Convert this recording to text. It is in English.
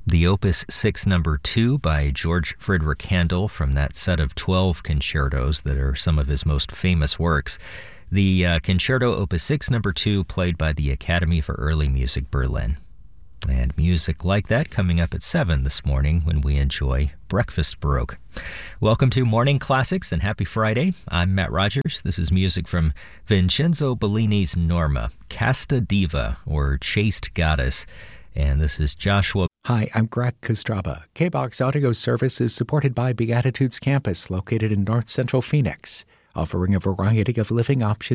The Opus 6 Number 2 by George Frideric Handel from that set of 12 concertos that are some of his most famous works. The Concerto Opus 6 Number 2 played by the Academy for Early Music Berlin. And music like that coming up at 7 this morning when we enjoy Breakfast Baroque. Welcome to Morning Classics and happy Friday. I'm Matt Rogers. This is music from Vincenzo Bellini's Norma, Casta Diva, or Chaste Goddess. And this is Joshua. Hi, I'm Greg Kostraba. KBOX Audio Service is supported by Beatitudes Campus, located in North Central Phoenix, offering a variety of living options